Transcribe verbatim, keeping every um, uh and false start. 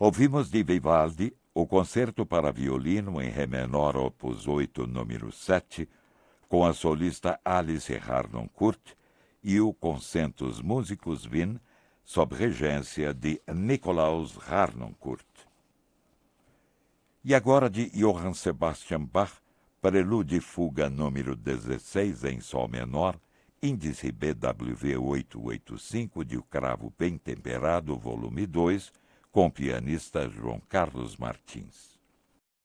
Ouvimos de Vivaldi o Concerto para Violino em Ré menor, opus oito, número sete, com a solista Alice Harnoncourt, e o Concentus Musicus Wien, sob regência de Nikolaus Harnoncourt. E agora de Johann Sebastian Bach, Prelúdio e Fuga número dezesseis em Sol menor, índice B W V oitocentos e oitenta e cinco de O Cravo Bem Temperado, volume dois, com o pianista João Carlos Martins.